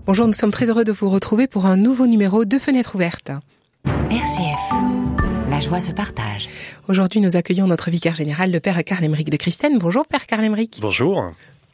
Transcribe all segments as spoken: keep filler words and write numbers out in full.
Bonjour, nous sommes très heureux de vous retrouver pour un nouveau numéro de Fenêtre ouverte. R C F, la joie se partage. Aujourd'hui, nous accueillons notre vicaire général, le Père Karl-Aymeric de Christène. Bonjour, Père Karl-Aymeric. Bonjour.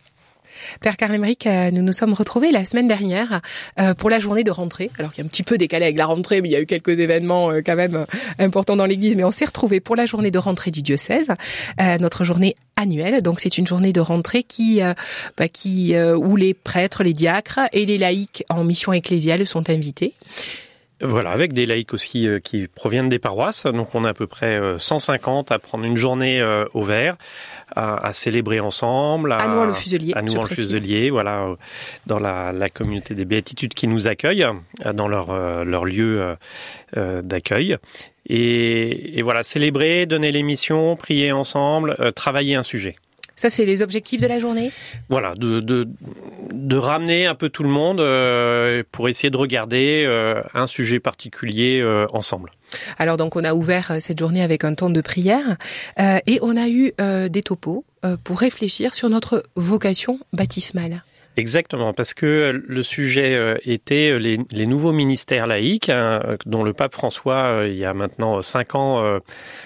Père Karl-Aymeric, nous nous sommes retrouvés la semaine dernière euh, pour la journée de rentrée. Alors qu'il y a un petit peu décalé avec la rentrée, mais il y a eu quelques événements euh, quand même euh, importants dans l'église. Mais on s'est retrouvés pour la journée de rentrée du diocèse, euh, notre journée annuelle. Donc c'est une journée de rentrée qui, euh, bah, qui euh, où les prêtres, les diacres et les laïcs en mission ecclésiale sont invités. Voilà, avec des laïcs aussi euh, qui proviennent des paroisses. Donc on a à peu près euh, cent cinquante à prendre une journée euh, au vert, à, à célébrer ensemble. À, à Nouan-le-Fuselier. À Nouan-le-Fuselier, voilà, euh, dans la, la communauté des Béatitudes qui nous accueille, euh, dans leur, euh, leur lieu euh, euh, d'accueil. Et, et voilà, célébrer, donner les missions, prier ensemble, euh, travailler un sujet. Ça, c'est les objectifs de la journée ? Voilà, de, de, de ramener un peu tout le monde euh, pour essayer de regarder euh, un sujet particulier euh, ensemble. Alors donc on a ouvert cette journée avec un temps de prière euh, et on a eu euh, des topos euh, pour réfléchir sur notre vocation baptismale. Exactement, parce que le sujet était les, les nouveaux ministères laïques, hein, dont le pape François, il y a maintenant cinq ans, euh,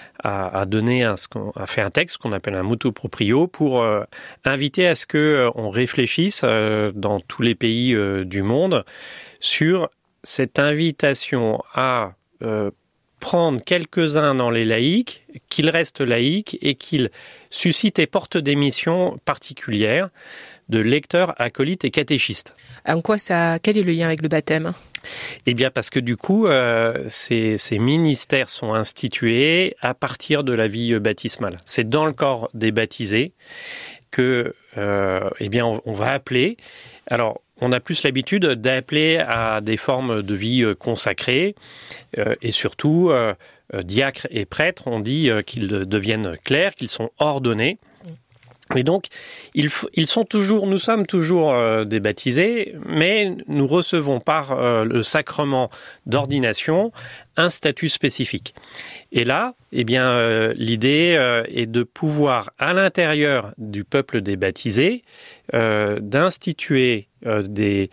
a, a donné un, a fait un texte qu'on appelle un motu proprio pour euh, inviter à ce que euh, on réfléchisse euh, dans tous les pays euh, du monde sur cette invitation à euh, prendre quelques-uns dans les laïcs, qu'ils restent laïcs et qu'ils suscitent et portent des missions particulières de lecteurs, acolytes et catéchistes. En quoi ça, quel est le lien avec le baptême ? Eh bien, parce que du coup, euh, ces, ces ministères sont institués à partir de la vie baptismale. C'est dans le corps des baptisés que, euh, eh bien, on, on va appeler. Alors, on a plus l'habitude d'appeler à des formes de vie consacrées euh, et surtout, euh, diacres et prêtres, on dit euh, qu'ils deviennent clercs, qu'ils sont ordonnés. Et donc, ils, ils sont toujours, nous sommes toujours euh, des baptisés, mais nous recevons par euh, le sacrement d'ordination un statut spécifique. Et là, eh bien, euh, l'idée euh, est de pouvoir, à l'intérieur du peuple des baptisés, euh, d'instituer euh, des,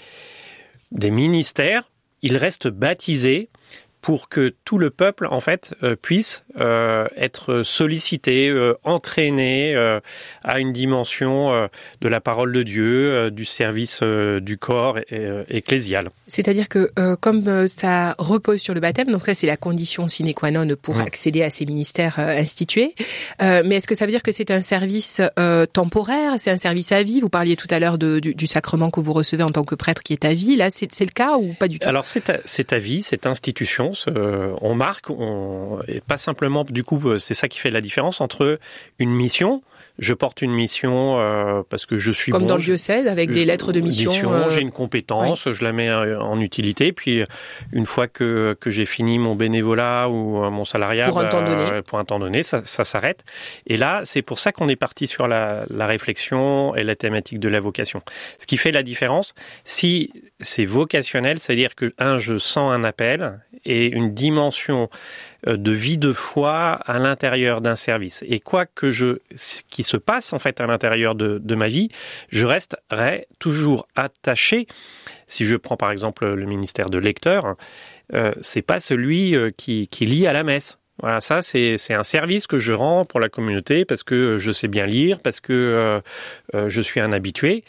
des ministères. Ils restent baptisés pour que tout le peuple, en fait, euh, puisse euh, être sollicité, euh, entraîné euh, à une dimension euh, de la parole de Dieu, euh, du service euh, du corps euh, ecclésial. C'est-à-dire que euh, comme euh, ça repose sur le baptême, donc ça c'est la condition sine qua non pour mmh. accéder à ces ministères euh, institués, euh, mais est-ce que ça veut dire que c'est un service euh, temporaire, c'est un service à vie ? Vous parliez tout à l'heure de, du, du sacrement que vous recevez en tant que prêtre qui est à vie, là c'est, c'est le cas ou pas du tout ? Alors c'est à, c'est à vie, cette institution, ce, on marque, on, et pas simplement, du coup c'est ça qui fait la différence entre une mission. Je porte une mission euh, parce que je suis comme bon. Comme dans le diocèse, avec je, des lettres de mission. mission euh... J'ai une compétence, ouais. Je la mets en utilité. Puis, une fois que, que j'ai fini mon bénévolat ou mon salariat, pour un temps donné, euh, pour un temps donné ça, ça s'arrête. Et là, c'est pour ça qu'on est parti sur la, la réflexion et la thématique de la vocation. Ce qui fait la différence, si c'est vocationnel, c'est-à-dire que, un, je sens un appel et une dimension de vie de foi à l'intérieur d'un service. Et quoi que je, qui se passe en fait à l'intérieur de, de ma vie, je resterai toujours attaché. Si je prends par exemple le ministère de lecteur, euh, c'est pas celui qui, qui lit à la messe. Voilà, ça c'est, c'est un service que je rends pour la communauté parce que je sais bien lire, parce que euh, euh, je suis un habitué.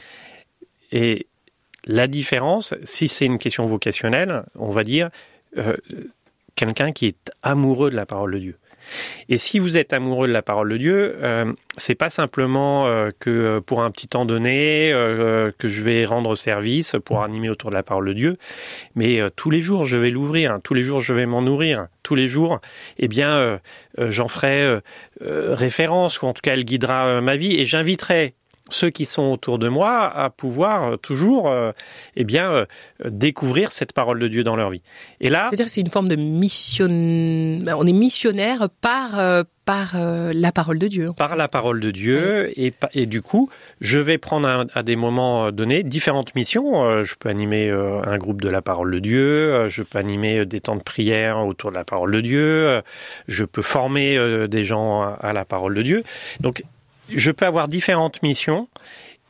Et la différence, si c'est une question vocationnelle, on va dire euh, quelqu'un qui est amoureux de la parole de Dieu. Et si vous êtes amoureux de la parole de Dieu, euh, c'est pas simplement euh, que pour un petit temps donné euh, que je vais rendre service pour animer autour de la parole de Dieu, mais euh, tous les jours je vais l'ouvrir, tous les jours je vais m'en nourrir, tous les jours, eh bien euh, euh, j'en ferai euh, euh, référence, ou en tout cas elle guidera euh, ma vie, et j'inviterai ceux qui sont autour de moi à pouvoir toujours euh, eh bien, euh, découvrir cette parole de Dieu dans leur vie. Et là, c'est-à-dire que c'est une forme de mission... On est missionnaire par, euh, par euh, la parole de Dieu. Par la parole de Dieu. Oui. Et, et du coup, je vais prendre un, à des moments donnés différentes missions. Euh, je peux animer euh, un groupe de la parole de Dieu. Euh, je peux animer des temps de prière autour de la parole de Dieu. Euh, je peux former euh, des gens à, à la parole de Dieu. Donc, je peux avoir différentes missions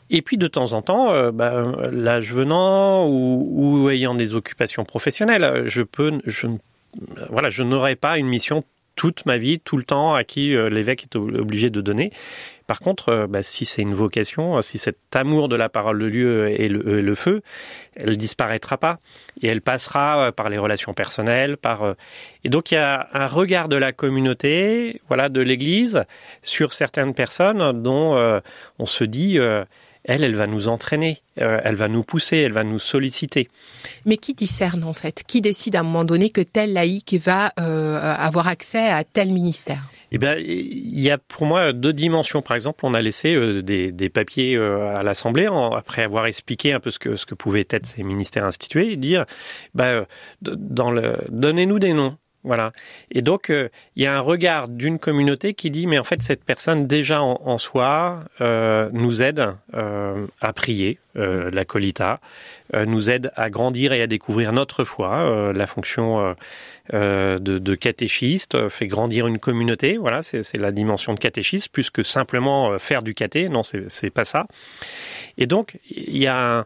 Et puis de temps en temps, euh, bah, l'âge venant ou, ou ayant des occupations professionnelles, je peux, je, voilà, je n'aurai pas une mission toute ma vie, tout le temps, à qui euh, l'évêque est obligé de donner. Par contre, euh, bah, si c'est une vocation, si cet amour de la parole de Dieu est le, euh, le feu, elle disparaîtra pas. Et elle passera euh, par les relations personnelles, par euh... et donc il y a un regard de la communauté, voilà, de l'Église, sur certaines personnes dont euh, on se dit, euh, elle, elle va nous entraîner, euh, elle va nous pousser, elle va nous solliciter. Mais qui discerne en fait ? Qui décide à un moment donné que tel laïc va euh, avoir accès à tel ministère ? Eh bien, il y a pour moi deux dimensions. Par exemple, on a laissé euh, des, des papiers euh, à l'Assemblée, en, après avoir expliqué un peu ce que, ce que pouvaient être ces ministères institués, et dire, bah, dans le, donnez-nous des noms. Voilà. Et donc, euh, il y a un regard d'une communauté qui dit, mais en fait, cette personne, déjà en, en soi, euh, nous aide euh, à prier, euh, la Colita, euh, nous aide à grandir et à découvrir notre foi, euh, la fonction euh, euh, de, de catéchiste, euh, fait grandir une communauté. Voilà, c'est, c'est la dimension de catéchiste, plus que simplement euh, faire du caté. Non, c'est, c'est pas ça. Et donc, il y a un...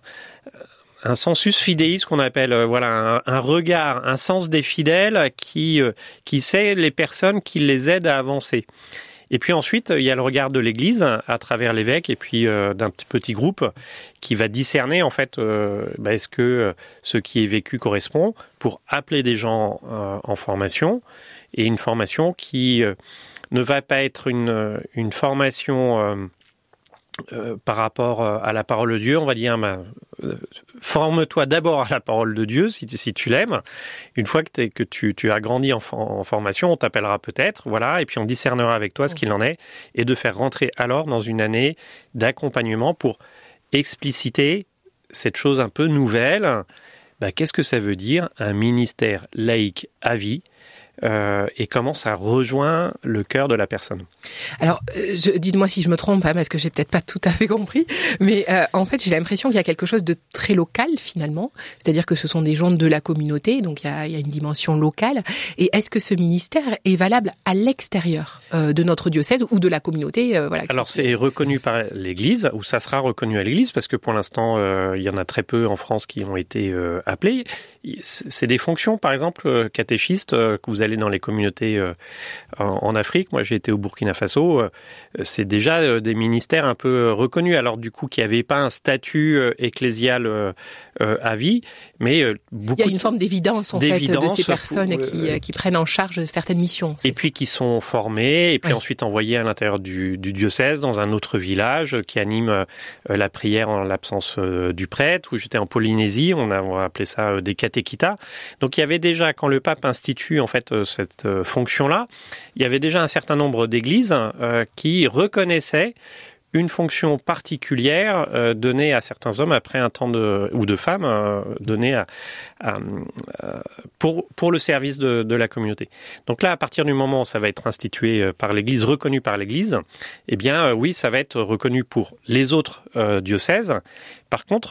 un sensus fidei, ce qu'on appelle euh, voilà un, un regard, un sens des fidèles qui euh, qui sait les personnes qui les aident à avancer. Et puis ensuite, il y a le regard de l'Église à travers l'évêque et puis euh, d'un petit, petit groupe qui va discerner en fait euh, bah, est-ce que euh, ce qui est vécu correspond pour appeler des gens euh, en formation et une formation qui euh, ne va pas être une une formation euh, Euh, par rapport à la parole de Dieu, on va dire, bah, euh, forme-toi d'abord à la parole de Dieu si, si tu l'aimes. Une fois que, t'es, que tu, tu as grandi en, en formation, on t'appellera peut-être, voilà, et puis on discernera avec toi ce qu'il en est, et de faire rentrer alors dans une année d'accompagnement pour expliciter cette chose un peu nouvelle. Bah, qu'est-ce que ça veut dire un ministère laïque à vie ? Euh, et comment ça rejoint le cœur de la personne. Alors, euh, je, dites-moi si je me trompe, hein, parce que j'ai peut-être pas tout à fait compris, mais euh, en fait, j'ai l'impression qu'il y a quelque chose de très local finalement, c'est-à-dire que ce sont des gens de la communauté, donc il y a, il y a une dimension locale. Et est-ce que ce ministère est valable à l'extérieur euh, de notre diocèse ou de la communauté euh, voilà, Alors, qui... c'est reconnu par l'Église, ou ça sera reconnu à l'Église, parce que pour l'instant, euh, il y en a très peu en France qui ont été euh, appelés. C'est des fonctions, par exemple, catéchistes, euh, que vous allez dans les communautés euh, en, en Afrique. Moi, j'ai été au Burkina Faso. Euh, c'est déjà euh, des ministères un peu reconnus. Alors, du coup, qui n'avaient pas un statut euh, ecclésial euh, euh, à vie, mais euh, beaucoup. Il y a une forme d'évidence, en d'évidence, fait, de ces personnes pour, euh, qui, qui prennent en charge certaines missions. Et ça. Puis qui sont formés, et puis oui. ensuite envoyés à l'intérieur du, du diocèse, dans un autre village, qui anime euh, la prière en l'absence euh, du prêtre. Où j'étais en Polynésie, on a, on a appelé ça euh, des catéchitas. Donc, il y avait déjà, quand le pape institue, en fait, euh, cette euh, fonction-là, il y avait déjà un certain nombre d'églises euh, qui reconnaissaient une fonction particulière euh, donnée à certains hommes après un temps de ou de femmes euh, donnée à, à, à, pour pour le service de, de la communauté. Donc là, à partir du moment où ça va être institué par l'Église, reconnu par l'Église, eh bien euh, oui, ça va être reconnu pour les autres euh, diocèses. Par contre,